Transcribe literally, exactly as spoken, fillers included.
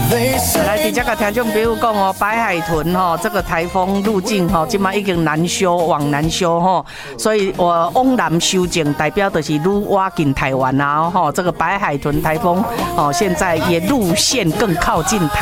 来，伫这个听众朋友讲哦，白海豚吼，这个台风路径吼，今嘛已经南修往南修吼，所以我往南修正，代表的是愈挖近台湾啊吼，这个白海豚台风哦，现在也路线更靠近台。